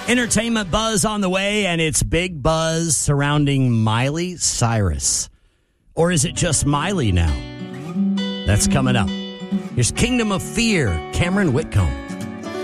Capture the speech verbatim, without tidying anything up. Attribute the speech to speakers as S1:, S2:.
S1: Entertainment buzz on the way, and it's big buzz surrounding Miley Cyrus. Or is it just Miley now? That's coming up. Here's Kingdom of Fear, Cameron Whitcomb.